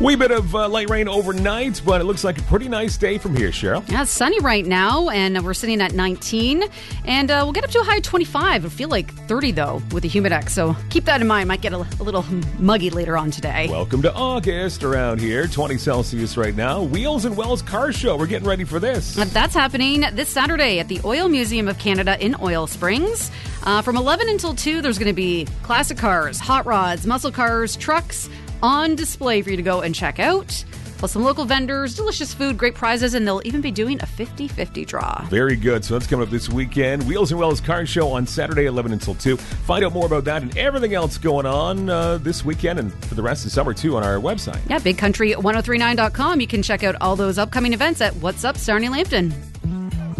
Wee bit of light rain overnight, but it looks like a pretty nice day from here, Cheryl. Yeah, it's sunny right now, and we're sitting at 19, and we'll get up to a high of 25. It'll feel like 30, though, with the Humidex, so keep that in mind. Might get a little muggy later on today. Welcome to August around here, 20 Celsius right now. Wheels and Wells Car Show. We're getting ready for this. That's happening this Saturday at the Oil Museum of Canada in Oil Springs. From 11 until 2, there's going to be classic cars, hot rods, muscle cars, trucks on display for you to go and check out. Plus some local vendors, delicious food, great prizes, and they'll even be doing a 50-50 draw. Very good. So that's coming up this weekend. Wheels and Wells Car Show on Saturday, 11 until 2. Find out more about that and everything else going on this weekend and for the rest of the summer, too, on our website. Yeah, bigcountry1039.com. You can check out all those upcoming events at What's Up Sarnia Lambton.